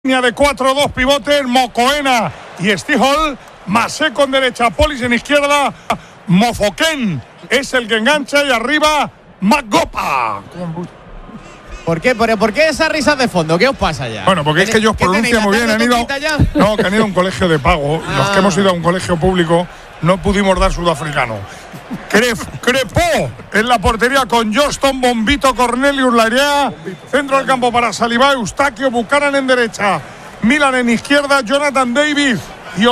Línea de 4-2 pivotes, Mokoena y Stihol, Maseko en derecha, Polis en izquierda, Mofoken es el que engancha y arriba Magopa. ¿Por qué? ¿Por qué esas risas de fondo? ¿Qué os pasa ya? Bueno, porque es que ellos pronuncian muy bien. Han ido a un colegio de pago. Los que hemos ido a un colegio público no pudimos dar sudafricano. Crepó en la portería con Johnston, Bombito, Cornelius Larea. Centro del campo para Saliba, Eustaquio, Buchanan en derecha. Milan en izquierda, Jonathan Davis y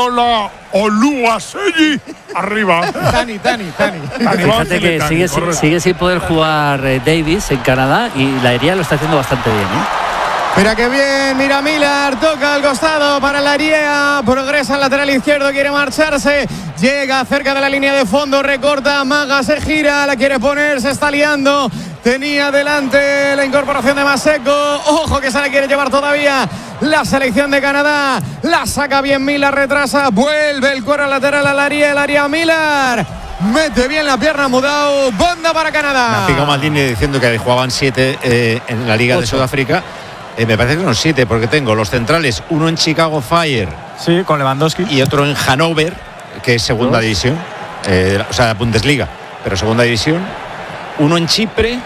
Oluwaseyi arriba. Tani. Fíjate que sigue sin poder jugar Davis en Canadá y la Larea lo está haciendo bastante bien, Mira qué bien, mira Miller, toca al costado para la Larea, progresa al lateral izquierdo, quiere marcharse, llega cerca de la línea de fondo, recorta, Maga se gira, la quiere poner, se está liando, tenía delante la incorporación de Maseko, ojo que se la quiere llevar todavía la selección de Canadá, la saca bien Miller, retrasa, vuelve el cuero lateral a la Larea Miller. Mete bien la pierna Mudau, banda para Canadá. Me ha picado Maldini diciendo que jugaban 7 en la Liga 8. De Sudáfrica. Me parece que son 7 porque tengo los centrales, uno en Chicago Fire, sí, con Lewandowski, y otro en Hannover, que es segunda división, o sea, Bundesliga, pero segunda división, uno en Chipre.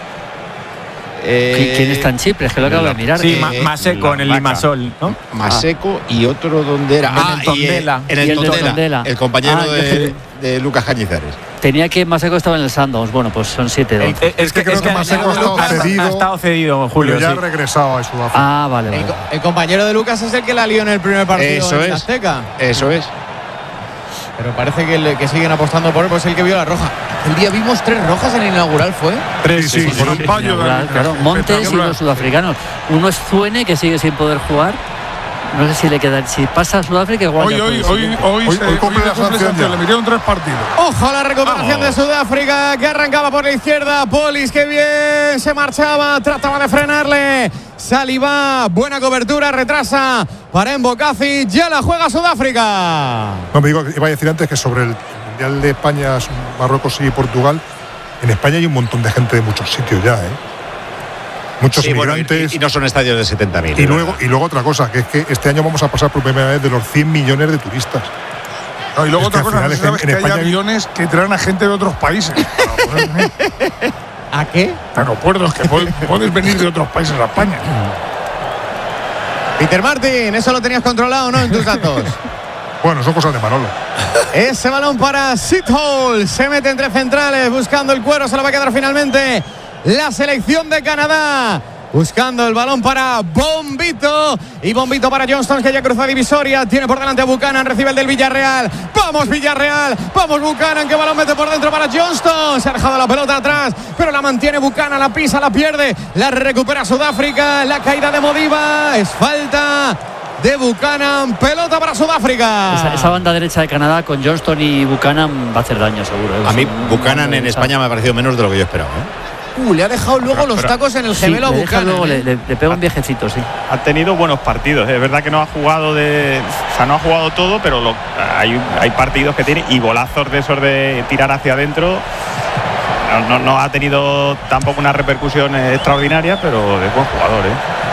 ¿Quién está en Chipre? Es que lo acabo de mirar. Sí, Maseko en el Limassol, ¿no? Maseko y otro donde era. En el Tondela. El compañero de Lucas Cañizares. Tenía que Maseko estaba en el Sundowns. Bueno, pues son 7-2. Es que creo que Maseko ha estado cedido, Julio. Pero ya ha regresado a Sudáfrica. Vale. El compañero de Lucas es el que la lió en el primer partido en la Azteca. Eso es. Pero parece que siguen apostando por él, pues el que vio la roja. El día vimos 3 rojas en el inaugural, ¿fue? 3, sí, por un fallo de claro, Montes y los sudafricanos. Uno es Zuene, que sigue sin poder jugar. No sé si le queda. Si pasa a Sudáfrica, igual. Hoy cumple la sanción. Le metieron 3 partidos. Ojo a la recuperación de Sudáfrica, que arrancaba por la izquierda. Polis, que bien se marchaba, trataba de frenarle. Saliba, buena cobertura, retrasa para Embocazzi, ya la juega Sudáfrica. No, me digo, iba a decir antes que sobre el Mundial de España, Marruecos y Portugal, en España hay un montón de gente de muchos sitios ya, muchos inmigrantes. Bueno, y no son estadios de 70.000. Y luego otra cosa, que es que este año vamos a pasar por primera vez de los 100 millones de turistas. No, y luego otra cosa, no sabes que hay aviones que traen a gente de otros países. ¿A qué? Aeropuertos que puedes venir de otros países a España. Peter Martin, eso lo tenías controlado, ¿no? En tus datos. Bueno, son cosas de Manolo. Ese balón para Sithole. Se mete entre centrales, buscando el cuero. Se lo va a quedar finalmente la selección de Canadá. Buscando el balón para Bombito. Y Bombito para Johnston, que ya cruza divisoria. Tiene por delante a Buchanan, recibe el del Villarreal. ¡Vamos, Villarreal! ¡Vamos, Buchanan! Que balón mete por dentro para Johnston. Se ha dejado la pelota atrás, pero la mantiene Buchanan. La pisa, la pierde. La recupera Sudáfrica. La caída de Modiba. Es falta de Buchanan. Pelota para Sudáfrica. Esa banda derecha de Canadá con Johnston y Buchanan va a hacer daño, seguro. A mí, Buchanan en España me ha parecido menos de lo que yo esperaba, le ha dejado luego los tacos en el gemelo a Buchanan. Luego le pega un viejecito, sí. Ha tenido buenos partidos. Es verdad que no ha jugado no ha jugado todo, pero hay partidos que tiene y golazos de esos de tirar hacia adentro. No ha tenido tampoco una repercusión extraordinaria, pero es buen jugador,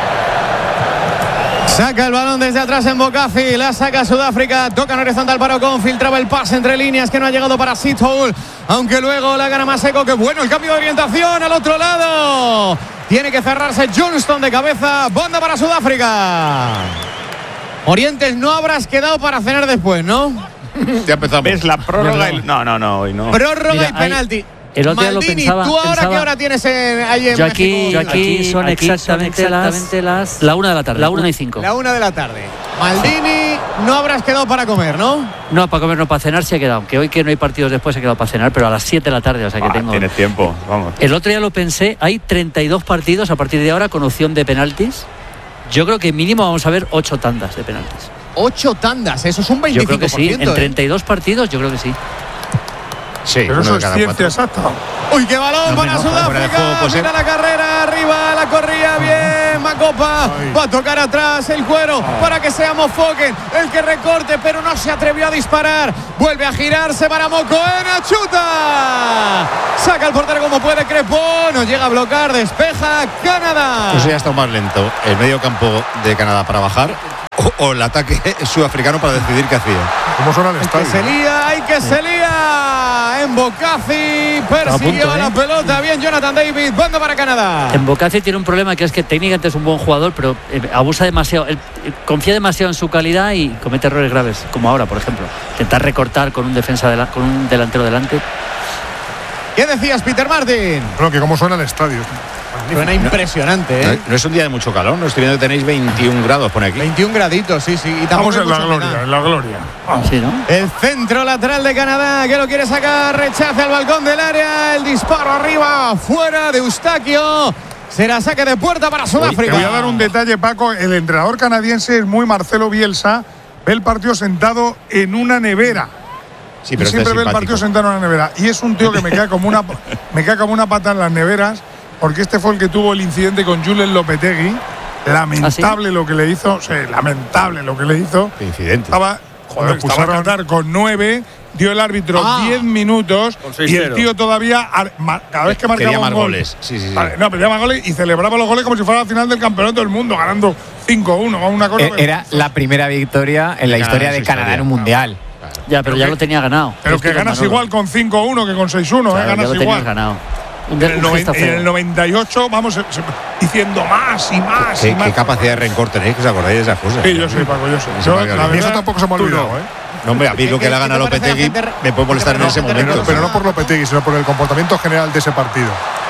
Saca el balón desde atrás en Embocazzi, la saca Sudáfrica, toca en horizontal para Ocon, filtraba el pase entre líneas que no ha llegado para Sithole, aunque luego la gana Maseko, que bueno el cambio de orientación al otro lado. Tiene que cerrarse Johnston de cabeza, banda para Sudáfrica. Orientes, no habrás quedado para cenar después, ¿no? Ya empezamos. ¿Ves la prórroga? No, hoy no. Prórroga y penalti. El otro día Maldini, lo pensaba. ¿tú ahora qué hora tienes ahí en México? Aquí son exactamente las la 1 de la tarde. La 1:05. La 1 de la tarde. Maldini, no habrás quedado para comer, ¿no? No, para comer no, para cenar se ha quedado. Que hoy que no hay partidos después se ha quedado para cenar, pero a las 7 de la tarde, o sea que tengo. Tienes tiempo, vamos. El otro día lo pensé, hay 32 partidos a partir de ahora con opción de penaltis. Yo creo que mínimo vamos a ver 8 tandas de penaltis. 8 tandas, eso es un 25%. Yo creo que sí, en 32 partidos yo creo que sí. Sí, pero eso es ciencia exacta. Uy, qué balón para Sudáfrica. Mira la carrera, arriba, la corría bien. Magopa va a tocar atrás el cuero para que sea Mofoken el que recorte, pero no se atrevió a disparar. Vuelve a girarse para Mokoena, chuta. Saca el portero como puede, Crepó. No llega a bloquear, despeja Canadá. Pues ya está más lento el medio campo de Canadá para bajar. o el ataque sudafricano para decidir qué hacía. ¿Cómo suena el estadio? Que se lía. Mbokasi persiguió la pelota. Bien, Jonathan David. Banda para Canadá. Mbokasi tiene un problema, que es que técnicamente es un buen jugador, pero abusa demasiado. Confía demasiado en su calidad y comete errores graves, como ahora, por ejemplo. Intentar recortar con un con un delantero delante. ¿Qué decías, Peter Martin? Bueno, que cómo suena el estadio. Suena impresionante, ¿eh? No es un día de mucho calor, no estoy viendo que tenéis 21 grados, pone aquí. 21 graditos, sí. Y estamos en la gloria, en la gloria. Sí, ¿no? El centro lateral de Canadá, que lo quiere sacar, rechaza el balcón del área, el disparo arriba, fuera de Eustaquio. Será saque de puerta para Sudáfrica. Te voy a dar un detalle, Paco. El entrenador canadiense es muy Marcelo Bielsa. Ve el partido sentado en una nevera. Sí, pero siempre ve el partido sentado en una nevera. Y es un tío que me cae como una pata en las neveras, porque este fue el que tuvo el incidente con Julen Lopetegui. Lamentable lo que le hizo. O sea, lamentable lo que le hizo. ¿Qué incidente? Estaba a Qatar con 9. Dio el árbitro 10 minutos y el tío todavía, cada vez que marcaba un gol, goles. Sí. No, pedía más goles y celebraba los goles como si fuera la final del campeonato del mundo, ganando 5-1 o una cosa. Era la primera victoria en la historia de Canadá en un mundial. Ya, pero ya lo tenía ganado. Pero que ganas igual con 5-1 que con 6-1, claro, ganas ya lo igual. Ganado. En el 98 vamos diciendo más y más. ¿Qué capacidad de rencor tenéis, que os acordáis de esas cosas? Sí, yo sé, Paco, yo sé. A mí eso tampoco se me ha olvidado, No, hombre, a mí lo que le haga a Lopetegui me puede molestar en ese momento. Pero no por Lopetegui, sino por el comportamiento general de ese partido.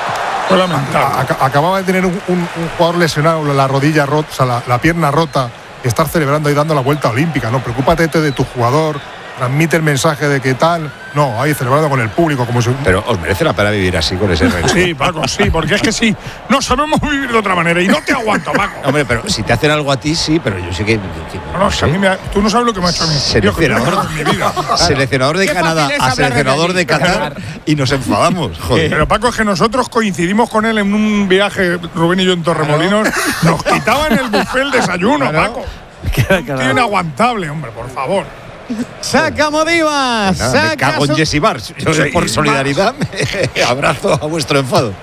Acababa de tener un jugador lesionado, la rodilla rota, o sea, la pierna rota, y estar celebrando y dando la vuelta olímpica. No, preocúpate de tu jugador, transmite el mensaje de que tal. No, ahí celebrando con el público como si. Pero os merece la pena vivir así con ese rencor. Sí, Paco, sí, porque es que sí, no sabemos vivir de otra manera y no te aguanto, Paco. Hombre, pero si te hacen algo a ti, sí, pero yo sé que. No, si a mí tú no sabes lo que me ha hecho a mí. Seleccionador de Canadá a seleccionador de Qatar y nos enfadamos. Joder. Pero Paco, es que nosotros coincidimos con él en un viaje, Rubén y yo, en Torremolinos. Nos quitaban el buffet el desayuno, Paco. Tío inaguantable, hombre, por favor. Saca Modivas. Me cago en Jesse Barnes. Yo por solidaridad abrazo a vuestro enfado.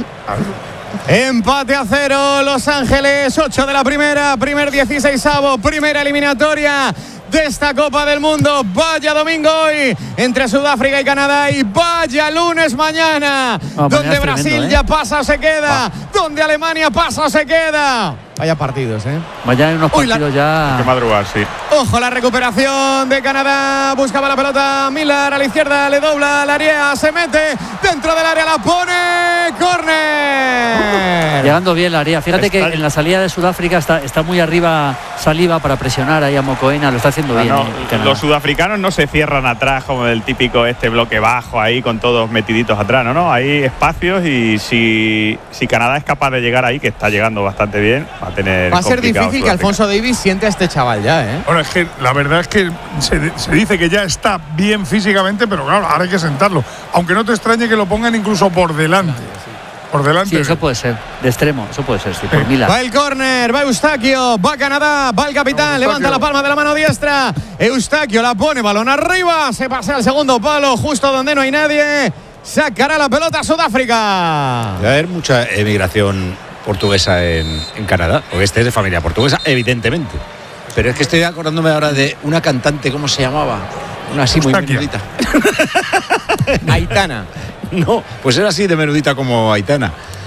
Empate a 0, Los Ángeles, 8 de la primera, primer 16avo, primera eliminatoria de esta Copa del Mundo. Vaya domingo hoy entre Sudáfrica y Canadá y vaya lunes mañana, donde Brasil ya pasa o se queda, donde Alemania pasa o se queda. Vaya partidos, Vaya en unos partidos ya. Hay que madrugar, sí. Ojo, la recuperación de Canadá. Buscaba la pelota Miller a la izquierda, le dobla la área, se mete dentro del área, la pone. ¡Córner! Llegando bien la área. Fíjate que en la salida de Sudáfrica está muy arriba Saliba para presionar ahí a Mokoena. Lo está haciendo bien. Los sudafricanos no se cierran atrás como el típico bloque bajo ahí con todos metiditos atrás, ¿no? Hay espacios y si Canadá es capaz de llegar ahí, que está llegando bastante bien, va a ser difícil que Alfonso Davies siente a este chaval ya, Bueno, es que la verdad es que se dice que ya está bien físicamente, pero claro, ahora hay que sentarlo. Aunque no te extrañe que lo pongan incluso por delante. Por delante. Sí, eso puede ser. De extremo, eso puede ser, sí, por Milan. Va el córner, va Eustaquio, va Canadá, va el capitán, levanta la palma de la mano diestra. Eustaquio la pone, balón arriba, se pasa al segundo palo, justo donde no hay nadie. Sacará la pelota a Sudáfrica. Va a haber mucha emigración portuguesa en Canadá, porque este es de familia portuguesa, evidentemente. Pero es que estoy acordándome ahora de una cantante, ¿cómo se llamaba? Una así muy menudita. Aitana. No, pues era así de menudita como Aitana.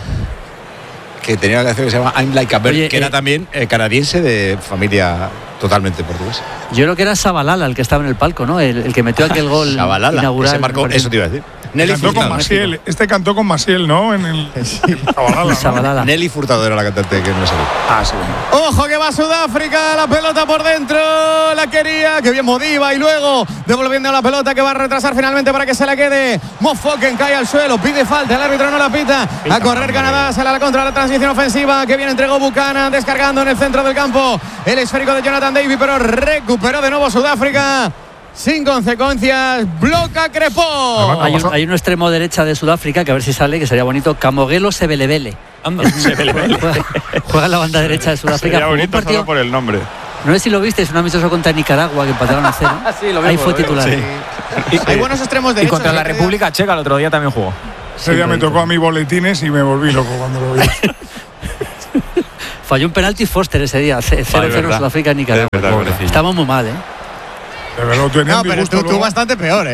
Que tenía una canción que se llama I'm Like a Bird, que era también canadiense de familia totalmente portuguesa. Yo creo que era Sabalala el que estaba en el palco, ¿no? El que metió aquel gol inaugural. Ese marcó, eso te iba a decir. Nelly Furtado. Con Maciel. Este cantó con Maciel, ¿no? En el Sabalala, ¿no? Nelly Furtado era la cantante que no sabía. Sí. Ojo que va Sudáfrica, la pelota por dentro, la quería, que bien Modiva y luego devolviendo la pelota que va a retrasar finalmente para que se la quede. Mofoken cae al suelo, pide falta, el árbitro no la pita. A correr Canadá, sale a la contra la transición ofensiva que bien entregó Buchanan, descargando en el centro del campo el esférico de Jonathan David, pero recuperó de nuevo Sudáfrica. Sin consecuencias, bloca Crepó. Hay un extremo derecha de Sudáfrica que a ver si sale, que sería bonito. Camogelo Sebelebele. Juega en la banda derecha de Sudáfrica. Sería bonito solo por el nombre. No sé si lo viste, es un amistoso contra Nicaragua que empataron a 0. Sí, lo ahí fue titular. Sí. Hay buenos extremos derechos. Y contra la República Checa el otro día también jugó. Ese día me tocó a mí boletines y me volví loco cuando lo vi. Falló un penalti Foster ese día, 0-0 Sudáfrica en Nicaragua. Estamos muy mal, No, pero tú bastante peor,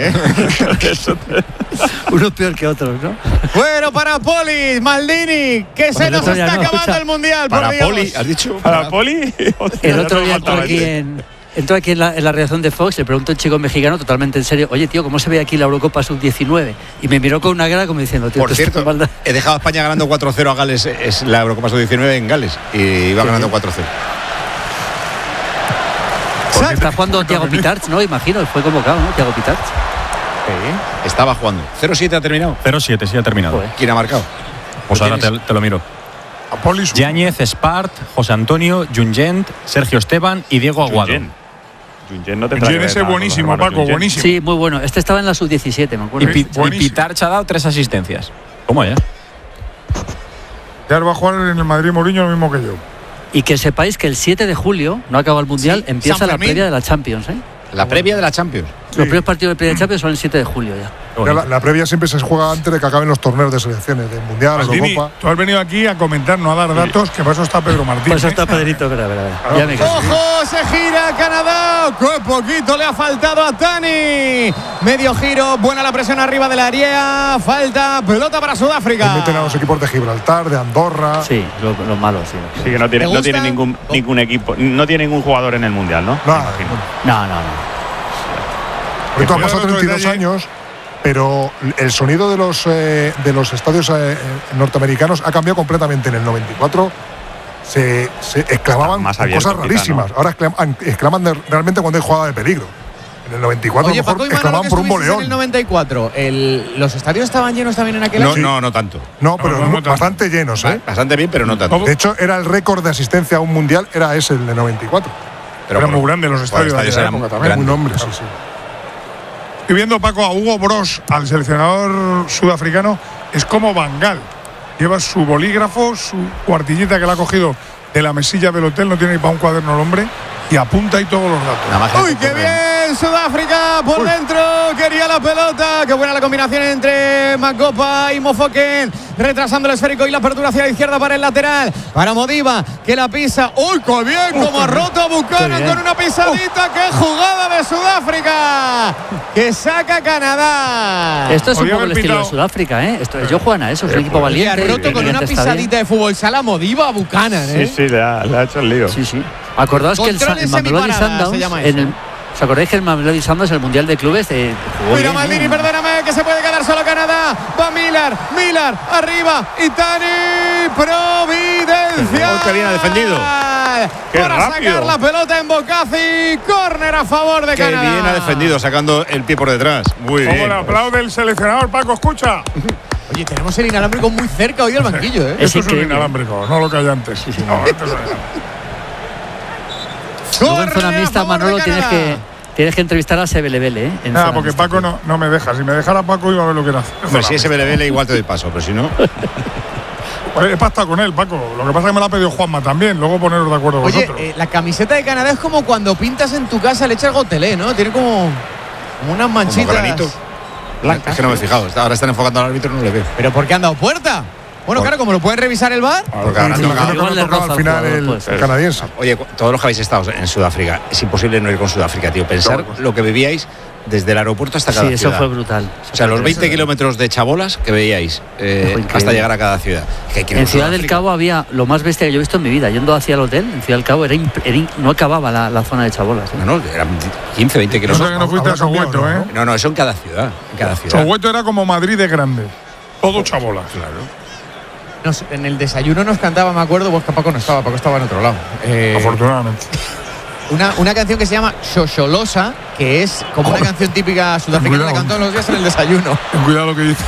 Unos peor que otros, ¿no? Bueno, para Poli, Maldini, que se nos está acabando el Mundial. Para Poli, ¿has dicho? ¿Para Poli? El otro día entró aquí en la redacción de Fox, le preguntó a un chico mexicano totalmente en serio, oye tío, ¿cómo se ve aquí la Eurocopa Sub-19? Y me miró con una cara como diciendo, tío, por cierto, he dejado a España ganando 4-0 a Gales, es la Eurocopa Sub-19 en Gales, y iba ganando 4-0. Está jugando Thiago Pitarch, ¿no? Imagino, fue convocado, ¿no? Thiago Pitarch. Sí, estaba jugando. 0-7 ha terminado. 0-7, sí ha terminado. Joder. ¿Quién ha marcado? Pues ahora te lo miro. Yáñez, Espart, José Antonio, Jungent, Sergio Esteban y Diego Aguado. Jungent ese buenísimo, Paco, buenísimo. Sí, muy bueno. Este estaba en la Sub-17, me acuerdo. Y Pitarch ha dado 3 asistencias. ¿Cómo ya? Ya va a jugar en el Madrid Mourinho lo mismo que yo. Y que sepáis que el 7 de julio, no acaba el Mundial, empieza la previa de la Champions, La previa de la Champions. Los primeros partidos de previa de Champions son el 7 de julio ya. La previa siempre se juega antes de que acaben los torneos de selecciones, de Mundial, Maldini, Eurocopa. tú has venido aquí a comentar, no a dar datos, que para eso está Pedro Martín. Por eso está Pedrito, verá. Ya me quedo. ¡Ojo! Se gira Canadá. ¡Qué poquito le ha faltado a Tani! Medio giro, buena la presión arriba del área. Falta, pelota para Sudáfrica. Le meten a los equipos de Gibraltar, de Andorra. Sí, los malos, sí. Sí, que no tiene ningún equipo, no tiene ningún jugador en el Mundial, ¿no? No. Esto ha pasado 32 años, pero el sonido de los estadios norteamericanos ha cambiado completamente. En el 94 se exclamaban cosas rarísimas. ¿no? Ahora exclaman realmente cuando hay jugada de peligro. En el 94 Oye, Paco, exclamaban por un boleón. En el 94, ¿los estadios estaban llenos también en aquel año? No tanto. No, pero bastante llenos, Bastante bien, pero no tanto. De hecho, era el récord de asistencia a un mundial, era ese, el de 94. Pero eran muy grandes los estadios de aquella época también. Muy nombres, sí. Estoy viendo, Paco, a Hugo Bross, al seleccionador sudafricano, es como Van Gaal. Lleva su bolígrafo, su cuartillita que le ha cogido de la mesilla del hotel, no tiene ni para un cuaderno el hombre, y apunta ahí todos los datos. ¡Uy, qué bien! Sudáfrica por dentro, quería la pelota. Qué buena la combinación entre Makopa y Mofoken, retrasando el esférico y la apertura hacia la izquierda para el lateral. Para Modiba, que la pisa. ¡Uy, qué bien! Como ha roto a Buchanan con una pisadita. ¡Qué jugada de Sudáfrica! Que saca Canadá. Esto es un poco el estilo de Sudáfrica, Ellos juegan a eso, es un equipo valiente. Ha roto con una pisadita de fútbol sala Modiba a Buchanan, Sí, le ha hecho el lío. Sí. Acordaos que el Mamelodi Sundowns ¿os acordáis que el Mamelodi Sundowns, el Mundial de Clubes, mira Maldini, perdóname, que se puede quedar solo Canadá. Va Miller, arriba, y Tani, Providencia. ¡Qué bien ha defendido! Para sacar la pelota en Bocazi, córner a favor de Canadá. ¡Qué bien ha defendido, sacando el pie por detrás! Muy bien. Como le aplaude el seleccionador, Paco, escucha. Oye, tenemos el inalámbrico muy cerca hoy del banquillo, Esto es un inalámbrico, no lo que hay antes. Sí. No, esto es Luego en zona mixta, Manolo, tienes que entrevistar a Sebelebele, Nada, porque Paco no me deja. Si me dejara Paco iba a ver lo que era. Hombre, si es Sebelebele igual te doy paso, pero si no… He pactado con él, Paco. Lo que pasa es que me la ha pedido Juanma también. Luego poneros de acuerdo vosotros. Oye, la camiseta de Canadá es como cuando pintas en tu casa, le echas gotelé, ¿no? Tiene como unas manchitas. Como granito. Es que no me he fijado. Ahora están enfocando al árbitro y no le veo. ¿Pero por qué han dado puerta? Bueno, claro, como lo pueden revisar el VAR. Porque ahora al final el canadiense. Oye, todos los que habéis estado en Sudáfrica, es imposible no ir con Sudáfrica, tío. Pensar lo que vivíais desde el aeropuerto hasta cada ciudad. Sí, eso fue brutal. O sea, los 20 kilómetros de chabolas que veíais hasta llegar a cada ciudad. En Ciudad del Cabo había lo más bestia que yo he visto en mi vida. Yendo hacia el hotel, en Ciudad del Cabo, no acababa la zona de chabolas. No, eran 15, 20 kilómetros. O sea, que no fuiste a Soweto, No, eso en cada ciudad. Soweto era como Madrid de grande. Todo chabolas. Claro. En el desayuno nos cantaba, me acuerdo, pues que Paco no estaba, Paco estaba en otro lado. Afortunadamente. Una canción que se llama Xoxolosa, que es como una canción típica sudafricana que cantan todos los días en el desayuno. Cuidado lo que dices.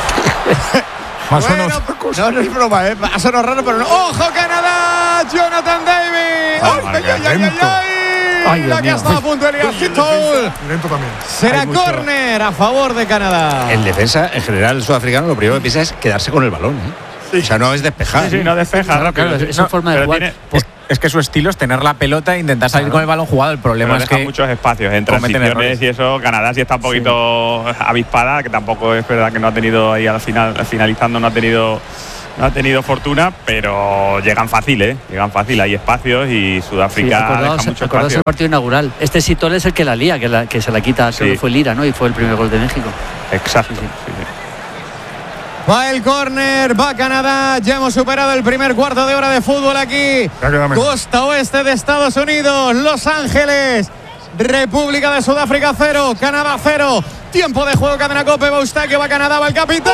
No es broma, ha sonado raro, pero no. ¡Ojo, Canadá! ¡Jonathan David! ¡Ay! La que ha estado a punto de liar. Será córner a favor de Canadá. En defensa, en general, el sudafricano lo primero que piensa es quedarse con el balón. Sí. O sea, no es despejar. Sí, no despeja. Claro, es una forma de jugar. Es que su estilo es tener la pelota e intentar salir con el balón jugado. El problema es que muchos espacios en transiciones y eso. Canadá sí está un poquito avispada, que tampoco es verdad que no ha tenido ahí al final, finalizando, no ha tenido No ha tenido fortuna, pero llegan fácil, llegan fácil, hay espacios y Sudáfrica deja mucho espacio. El partido inaugural. Este Sitol es el que la lía, que se la quita, creo que fue Lira, ¿no? Y fue el primer gol de México. Exacto. Sí. Va el córner, va Canadá. Ya hemos superado el primer cuarto de hora de fútbol aquí. Costa oeste de Estados Unidos, Los Ángeles. República de Sudáfrica 0, Canadá 0. Tiempo de juego, cadena Cope, va Eustaquio, va Canadá, va el capitán.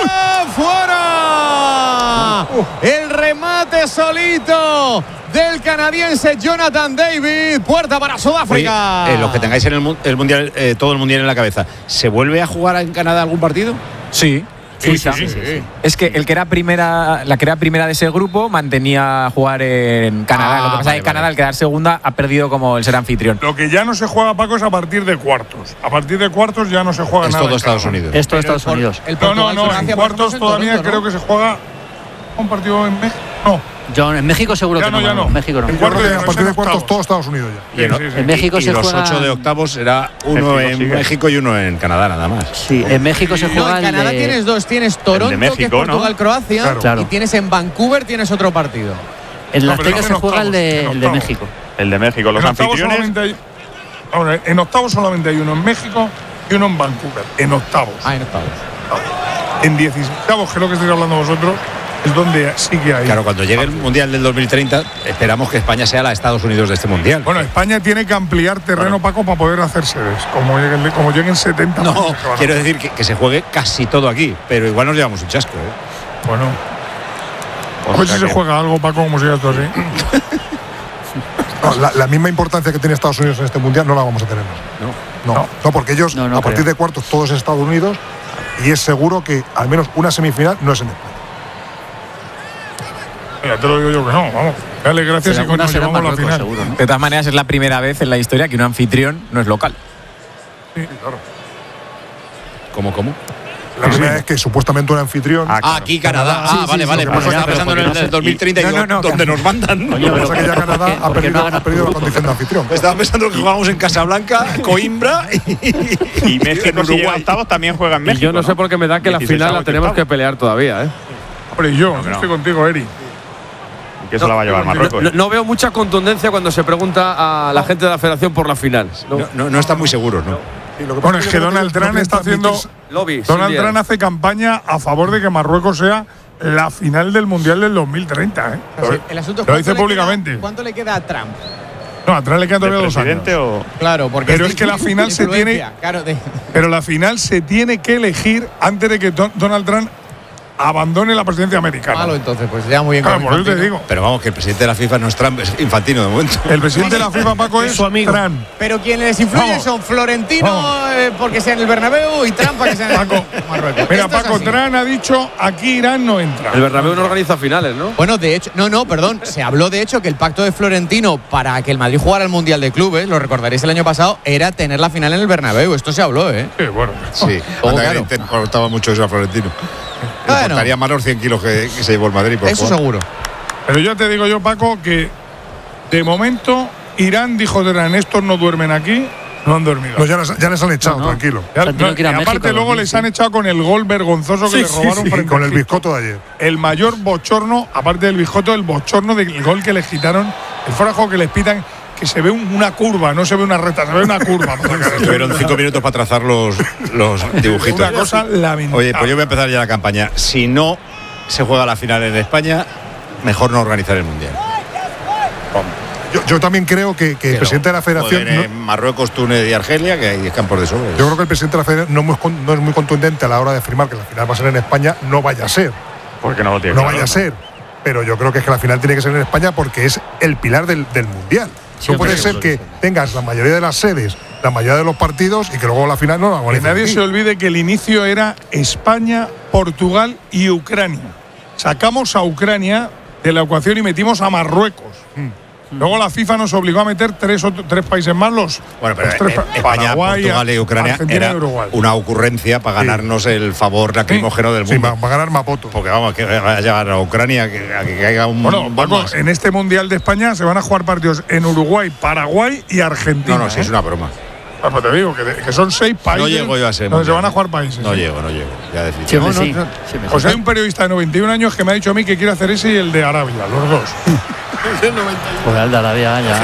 ¡Fuera! El remate solito del canadiense Jonathan David. Puerta para Sudáfrica. Oye, los que tengáis en el mundial, todo el mundial en la cabeza, ¿se vuelve a jugar en Canadá algún partido? Sí. Sí. Es que la que era primera de ese grupo mantenía jugar en Canadá. Lo que pasa es que Canadá, al quedar segunda, ha perdido como el ser anfitrión. Lo que ya no se juega, Paco, es a partir de cuartos. A partir de cuartos ya no se juega nada. Es todo Estados Unidos. Es todo Estados Unidos. No, en cuartos todavía creo que se juega un partido en México. No. John, en México seguro que no. En México no. A partir de cuartos todo Estados Unidos ya. En México se juega. Y los 8 de octavos será uno en México y uno en Canadá nada más. Sí, en México se juega. En Canadá tienes dos, tienes Toronto, México, que es Portugal-Croacia, Claro. y tienes en Vancouver tienes otro partido. En Las Vegas se juega el de México. El de México, los anfitriones. En octavos solamente hay uno en México y uno en Vancouver. En octavos. En octavos. En 16avos, que es lo que estáis hablando vosotros, es donde sí que hay. Claro, cuando llegue el Mundial del 2030, esperamos que España sea la Estados Unidos de este Mundial. Bueno, España tiene que ampliar terreno, Paco, para poder hacer sedes. Como lleguen 70. No, quiero decir que se juegue casi todo aquí, pero igual nos llevamos un chasco. Bueno. Pues si se juega algo, Paco, como si esto así. No, la misma importancia que tiene Estados Unidos en este Mundial no la vamos a tener. No, porque ellos, a partir de cuartos, todos en Estados Unidos, y es seguro que al menos una semifinal no es en España. Ya te lo digo yo que no, vamos. Dale gracias y nos llevamos la final. Seguro, ¿no? De todas maneras, es la primera vez en la historia que un anfitrión no es local. Sí, claro. ¿Cómo? La primera vez que supuestamente un anfitrión. Aquí Canadá. Vale. Pues estaba pensando en el del 2030 y donde nos mandan. Lo que pasa es que ya Canadá ha perdido la condición de anfitrión. Estaba pensando que jugamos en Casablanca, Coimbra y México, si llega a octavos, también juega en México. Y yo no sé por qué me da que la final la tenemos que pelear todavía, ¿eh? Hombre, yo estoy contigo, Eri. Que eso la va a llevar Marruecos. No veo mucha contundencia cuando se pregunta a la gente de la federación por la final. No están muy seguros, ¿no? Bueno, es que Donald Trump está haciendo. Donald Trump hace campaña a favor de que Marruecos sea la final del Mundial del 2030, ¿eh? El asunto es lo dice públicamente. ¿Cuánto le queda a Trump? No, a Trump le quedan todavía 2 años. Claro, porque pero es que la final se tiene. Pero la final se tiene que elegir antes de que Donald Trump abandone la presidencia americana. Malo, entonces, pues ya muy bien. Claro, por eso te digo. Pero vamos, que el presidente de la FIFA no es Trump, es Infantino de momento. El presidente de la FIFA, Paco, es su amigo. Trump. Pero quienes les influyen son Florentino porque sea en el Bernabéu y Trump para que sea en Marruecos. Mira, Paco, Trump ha dicho aquí Irán no entra. El Bernabéu no organiza finales, ¿no? Bueno, de hecho, perdón. Se habló de hecho que el pacto de Florentino para que el Madrid jugara el Mundial de Clubes, lo recordaréis el año pasado, era tener la final en el Bernabéu. Esto se habló, ¿eh? Sí, bueno. Sí, claro. Te importaba mucho eso a Florentino. Le importaría más los 100 kilos que se llevó el Madrid. Eso seguro. Pero ya te digo yo, Paco, que de momento Irán dijo de Irán, estos no duermen aquí, no han dormido. No, ya les han echado, tranquilo. Y aparte luego les han echado con el gol vergonzoso que les robaron frente con el bizcocho de ayer. El mayor bochorno, aparte del bizcocho, el bochorno del gol que les quitaron, el fuera de juego que les pitan, que se ve una curva, no se ve una recta, se ve una curva. Estuvieron 5 minutos para trazar los dibujitos. Una cosa lamentable. Oye, pues yo voy a empezar ya la campaña. Si no se juega la final en España, mejor no organizar el Mundial. Yo también creo que el presidente de la federación. En Marruecos, Túnez y Argelia, que hay campos de sobra. Yo creo que el presidente de la federación no es muy contundente a la hora de afirmar que la final va a ser en España, no vaya a ser. Porque no lo tiene. No vaya a ser. Pero yo creo que es que la final tiene que ser en España porque es el pilar del Mundial. No puede ser que tengas la mayoría de las sedes, la mayoría de los partidos y que luego la final no la hagan. Que nadie se olvide que el inicio era España, Portugal y Ucrania. Sacamos a Ucrania de la ecuación y metimos a Marruecos. Luego la FIFA nos obligó a meter tres países más Bueno, pero España, Paraguay, Portugal y Ucrania Argentina era y Uruguay. una ocurrencia para ganarnos el favor lacrimógeno del mundo. Sí, va a ganar Mapoto. Porque vamos, que va a llegar a Ucrania, a que caiga un. Bueno, Paco, en este Mundial de España se van a jugar partidos en Uruguay, Paraguay y Argentina. No, sí, es una broma. Pues te digo que son 6 países. No llego yo a ser donde se van a jugar países. No llego. Ya definitivamente. Pues hay un periodista de 91 años que me ha dicho a mí que quiere hacer ese y el de Arabia, los dos. Pues el de Arabia ya,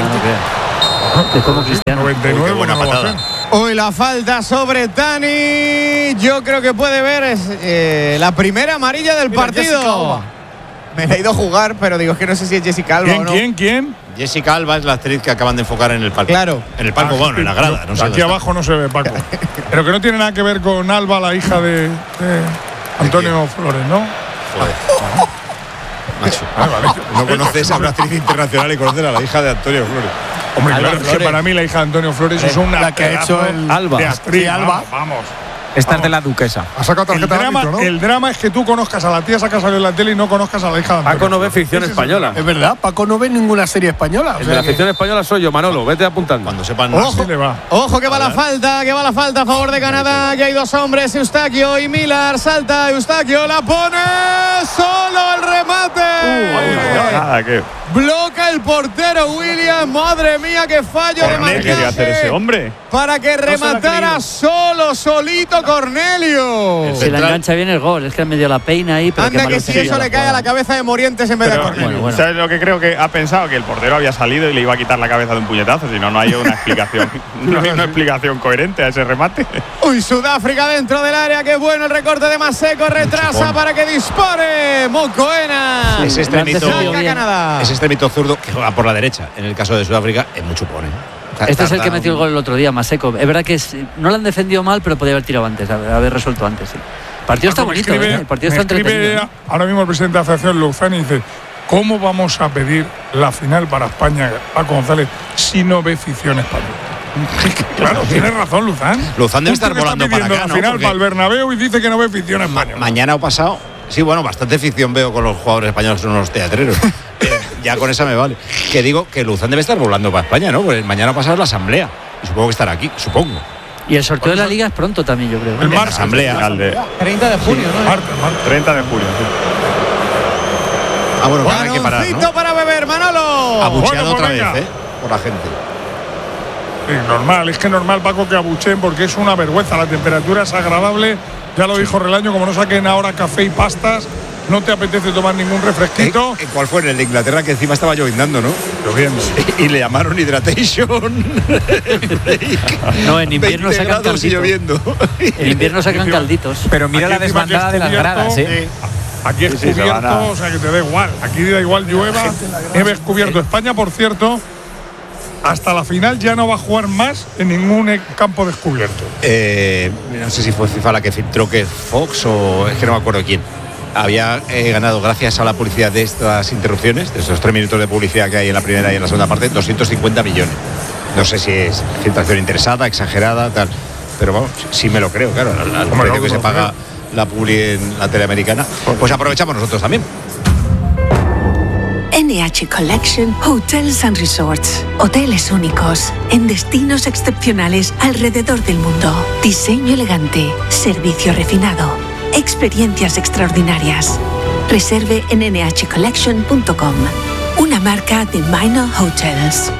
¿qué? Es como Cristiano. 99, qué buena patada. Hoy la falta sobre Dani. Yo creo que puede ver la primera amarilla del partido. Me la he ido a jugar, pero digo que no sé si es Jessica Alba o no. ¿Quién? Jessica Alba es la actriz que acaban de enfocar en el palco. Claro. En el palco, bueno, en la grada. No sé aquí abajo no se ve, Paco. Pero que no tiene nada que ver con Alba, la hija de Antonio Flores, ¿no? Joder. Macho. Vale. No conoces a una actriz internacional y conoces a la hija de Antonio Flores. Hombre, Alba claro, es que Flores. para mí la hija de Antonio Flores es una la que ha hecho el Alba. de actriz. Sí, Alba. Vamos. Esta es de la duquesa. Ha sacado El tarjeta de drama, árbitro, ¿no? el drama es que tú conozcas a la tía que ha salido en la tele y no conozcas a la hija de Antonio. Paco no ve ficción Ese es española. Es verdad, Paco no ve ninguna serie española. El de la ficción española soy yo, Manolo. Vete apuntando. Cuando sepan el- más. Así le va. Ojo que va la falta a favor de Canadá. Que hay dos hombres, Eustaquio y Millar. Salta Eustaquio, la pone solo el remate. Nada, que Bloca el portero Williams. Madre mía, qué fallo de ¿qué quería hacer ese marcaje. hombre? Para que rematara solito Cornelio. Si la engancha bien el gol, es que me dio la peina ahí. Pero Anda qué que malo si sería eso la le cae a la jugada. cabeza de Morientes en vez de Pero, Cornelio. bueno. ¿Sabes lo que creo que ha pensado? Que el portero había salido y le iba a quitar la cabeza de un puñetazo. Si no, no hay una explicación. No hay una explicación coherente a ese remate. Uy, Sudáfrica dentro del área. Qué bueno el recorte de Maseco. Retrasa para que dispare Mocoena. Ese extremito, Saca Canadá. ese extremito zurdo que juega por la derecha. En el caso de Sudáfrica es mucho pone. Este es el que metió el gol el otro día, Maseco. Es verdad que no lo han defendido mal, pero podía haber tirado antes, haber resuelto antes. Sí. El partido está bonito, el partido está entretenido. Ahora mismo el presidente de la Asociación Luzán y dice: ¿cómo vamos a pedir la final para España, Paco González, si no ve ficción española? Claro, tienes razón, Luzán. Luzán debe Justo estar que está volando para pidiendo acá, la ¿no? final Porque para el Bernabéu y dice que no ve ficción española. mañana o pasado. Sí, bueno, bastante ficción veo con los jugadores españoles, son unos teatreros. Ya con esa me vale. Que digo que Luzán debe estar volando para España, ¿no? Pues mañana pasado es la asamblea. Y supongo que estará aquí, supongo. Y el sorteo de la liga es pronto también, yo creo. El martes. Asamblea. Final de 30 de junio, ¿no? Martes. 30 de julio. Sí. Ah, bueno, pues hay que parar, Baloncito ¿no? para beber, Manolo. Abucheado Bueno, otra pues vez, venga. por la gente. Sí, normal, es que normal, Paco, que abuchen porque es una vergüenza. La temperatura es agradable. Ya lo dijo Relaño, como no saquen ahora café y pastas, no te apetece tomar ningún refresquito. ¿Cuál fue? El de Inglaterra, que encima estaba lloviznando, ¿no? Lloviendo. Y le llamaron Hydration. No, en invierno 20 sacan grados y calditos. lloviendo. En invierno sacan calditos. Pero mira Aquí la encima que desbandada es de las cubierto, gradas, ¿eh? Aquí es Sí, sí, se cubierto, van a- o sea que te da igual. Aquí da igual llueva, nieve es cubierto. España, por cierto, hasta la final ya no va a jugar más en ningún campo descubierto. No sé si fue FIFA la que filtró que Fox o es que no me acuerdo quién. Había ganado, gracias a la publicidad de estas interrupciones, de esos 3 minutos de publicidad que hay en la primera y en la segunda parte, 250 millones. No sé si es filtración interesada, exagerada, tal. Pero vamos, sí me lo creo, claro, al precio no, que se no, paga la publi en la tele americana. Pues aprovechamos nosotros también. NH Collection Hotels and Resorts. Hoteles únicos en destinos excepcionales alrededor del mundo. Diseño elegante, servicio refinado, experiencias extraordinarias. Reserve en nhcollection.com. Una marca de Minor Hotels.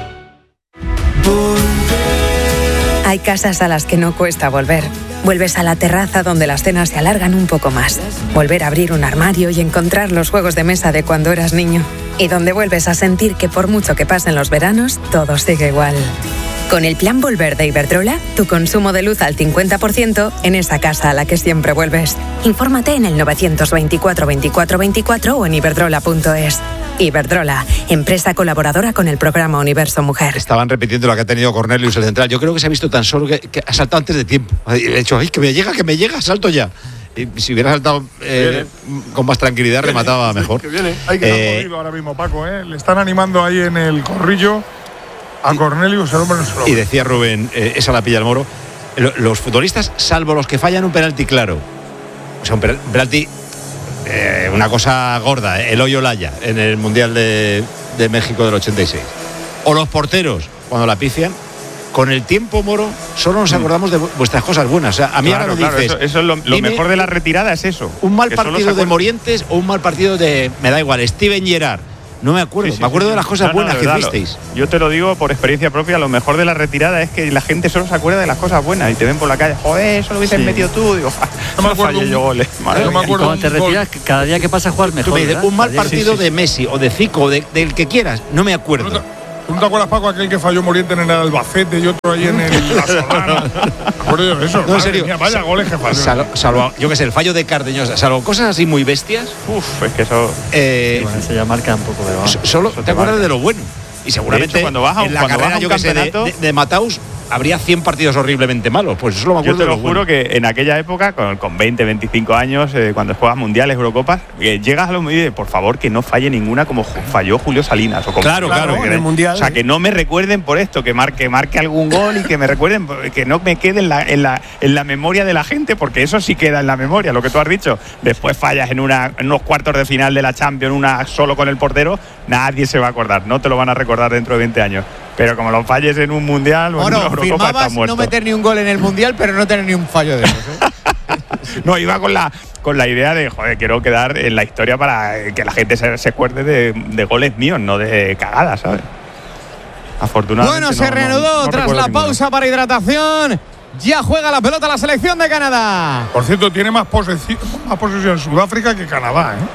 Hay casas a las que no cuesta volver. Vuelves a la terraza donde las cenas se alargan un poco más. Volver a abrir un armario y encontrar los juegos de mesa de cuando eras niño. Y donde vuelves a sentir que por mucho que pasen los veranos, todo sigue igual. Con el plan Volver de Iberdrola, tu consumo de luz al 50% en esa casa a la que siempre vuelves. Infórmate en el 924 24 24 o en iberdrola.es. Iberdrola, empresa colaboradora con el programa Universo Mujer. Estaban repitiendo lo que ha tenido Cornelius el central. Yo creo que se ha visto tan solo que ha saltado antes de tiempo. Ha dicho, ay, que me llega, salto ya. Y si hubiera saltado con más tranquilidad, remataba mejor. Que viene. Hay que Está jodido ahora mismo, Paco, ¿eh? Le están animando ahí en el corrillo a Cornelius, el hombre no se lo Y decía Rubén, esa la pilla el Moro, los futbolistas, salvo los que fallan un penalti claro, o sea, un penalti, una cosa gorda, el hoyo Laya en el Mundial de México del 86, o los porteros, cuando la pifian, con el tiempo, Moro, solo nos acordamos de vuestras cosas buenas. O sea, a mí Claro, ahora me claro, dices, eso es lo mejor de la retirada, es eso. un mal que solo partido se de acuerdan- Morientes o un mal partido de, me da igual, Steven Gerrard. No me acuerdo. Me acuerdo de las cosas buenas que hicisteis. Yo te lo digo por experiencia propia, lo mejor de la retirada es que la gente solo se acuerda de las cosas buenas y te ven por la calle, joder, eso lo hubieses metido tú. Digo, no me acuerdo fallé yo goles. Cuando te retiras, cada día que pasa juegas mejor. Un mal partido de Messi o de Zico, del que quieras, no me acuerdo. ¿Tú no te acuerdas, Paco, aquel que falló Moriente en el Albacete y otro ahí en la Solana? ¿Te acuerdas de eso? No, en serio. Mía, vaya goles que falló. Salvo, yo qué sé, el fallo de Cardeñosa, salvo cosas así muy bestias. Es que eso. Se ya marca un poco de. Solo te acuerdas de lo bueno. Y seguramente hecho, cuando vas en la carrera, yo que sé, de Mataus habría 100 partidos horriblemente malos. Pues solo me acuerdo. Yo te lo juro que en aquella época, con 20, 25 años, cuando juegas mundiales, Eurocopas, llegas a los medios por favor, que no falle ninguna como falló Julio Salinas. O como claro, en el mundial. O sea, que no me recuerden por esto, que marque algún gol y que me recuerden, que no me quede en la memoria de la gente, porque eso sí queda en la memoria, lo que tú has dicho. Después fallas en unos cuartos de final de la Champions, una solo con el portero, nadie se va a acordar, no te lo van a recordar dentro de 20 años. Pero como lo falles en un mundial o en una Eurocopa, estás muerto. No meter ni un gol en el mundial, pero no tener ni un fallo de esos, No, iba con la idea de, joder, quiero quedar en la historia para que la gente se acuerde de goles míos, no de cagadas, ¿sabes? Afortunadamente. Bueno, se reanudó tras la pausa para hidratación. Ya juega la pelota la selección de Canadá. Por cierto, tiene más posesión Sudáfrica que Canadá, ¿eh?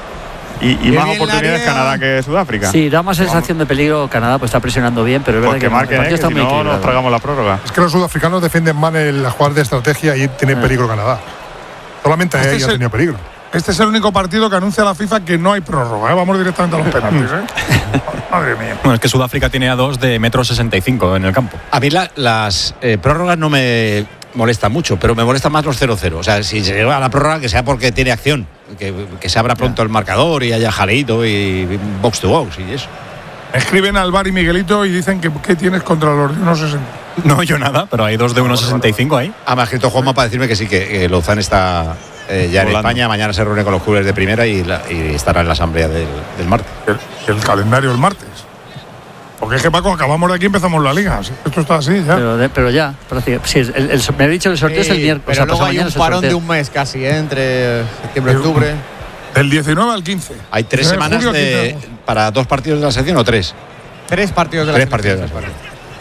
Y más oportunidades Canadá que Sudáfrica. Sí, da más sensación de peligro Canadá, pues está presionando bien, pero es verdad que marquen, el partido está muy equilibrado. No nos tragamos la prórroga. Es que los sudafricanos defienden mal la jugada de estrategia y tiene peligro Canadá. Solamente ahí ha tenido peligro. Este es el único partido que anuncia la FIFA que no hay prórroga, ¿eh? Vamos directamente a los penaltis, Madre mía. Bueno, es que Sudáfrica tiene a 2 de 1,65 m en el campo. A mí las prórrogas no me molestan mucho, pero me molestan más los 0-0. O sea, si se llega a la prórroga, que sea porque tiene acción, que se abra pronto el marcador y haya jaleito y box to box y eso. Escriben al Bar y Miguelito y dicen que ¿qué tienes contra los de 1,60? No, yo nada, pero hay 2 de 1,65 ahí. Me ha escrito Juanma para decirme que sí, que Lozán está ya en España. Mañana se reúne con los clubes de primera y estará en la asamblea del martes. El calendario el martes. Porque es que, Paco, acabamos de aquí y empezamos la liga. Esto está así ya. Pero ya. Sí, me ha dicho que el sorteo es el miércoles. Pero luego hay un parón de un mes casi, entre septiembre y octubre. Del 19 al 15. Hay 3 semanas para 2 partidos de la selección o 3. 3 partidos de la selección. 3 partidos de la selección.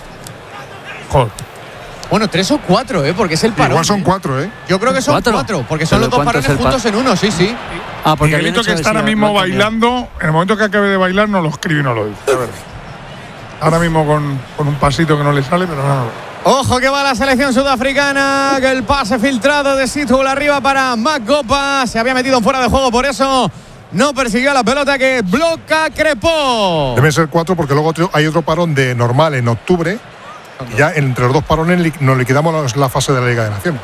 Joder. Bueno, 3 o 4, porque es el parón. Igual son 4, Yo creo que son 4, porque son los 2 parones juntos en uno, sí. Porque Miguelito, que está ahora mismo bailando, en el momento que acabe de bailar, no lo escribe y no lo dice. A ver. Ahora mismo con un pasito que no le sale, pero no. Ojo que va la selección sudafricana, que el pase filtrado de Sithole arriba para Magopa. Se había metido fuera de juego, por eso no persiguió la pelota que bloca Crepó. Deben ser 4 porque luego hay otro parón de normal en octubre. Y ya entre los 2 parones nos liquidamos la fase de la Liga de Naciones.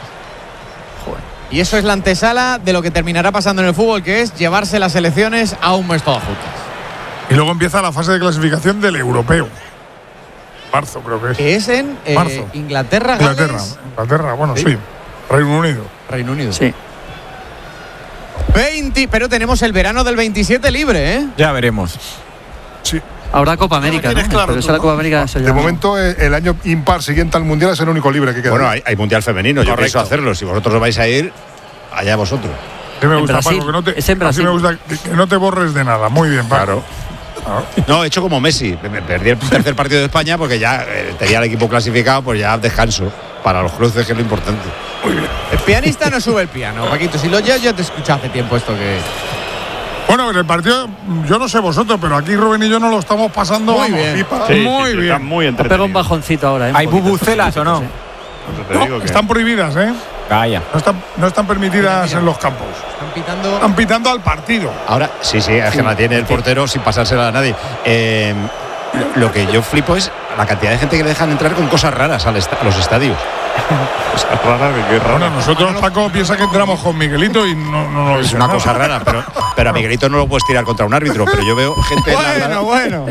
Y eso es la antesala de lo que terminará pasando en el fútbol, que es llevarse las selecciones a un mes todas juntas. Y luego empieza la fase de clasificación del europeo. Marzo, creo que es. Que es en Inglaterra, bueno, sí. Reino Unido. Sí. 20, pero tenemos el verano del 27 libre, ¿eh? Ya veremos. Sí. Habrá Copa América, ¿no? Claro, pero esa la Copa América. De momento, el año impar siguiente al Mundial es el único libre que queda. Bueno, hay Mundial femenino, yo pienso hacerlo. Si vosotros vais a ir, allá vosotros. Sí me gusta, Paco, así me gusta que no te borres de nada. Muy bien, Paco. Claro. No, he hecho como Messi. Me perdí el tercer partido de España porque ya tenía el equipo clasificado, pues ya descanso para los cruces, que es lo importante. Muy bien. El pianista no sube el piano, Paquito. Si lo ya te escuché hace tiempo esto que. Bueno, en el partido, yo no sé vosotros, pero aquí Rubén y yo nos lo estamos pasando muy bien. Pipa, sí, muy bien. Están muy entretenidos. Pega un bajoncito ahora, ¿eh? ¿Hay bubucelas o no? Sí. No, están prohibidas, ¿eh? Calla. No están permitidas en los campos. Están pitando al partido. Ahora, sí, es que la tiene el portero sin pasársela a nadie. Lo que yo flipo es la cantidad de gente que le dejan entrar con cosas raras a los estadios. Cosas raras, ¿de qué raro? Bueno, nosotros, Paco, piensa que entramos con Miguelito y no es una cosa rara, pero a Miguelito no lo puedes tirar contra un árbitro, pero yo veo gente bueno.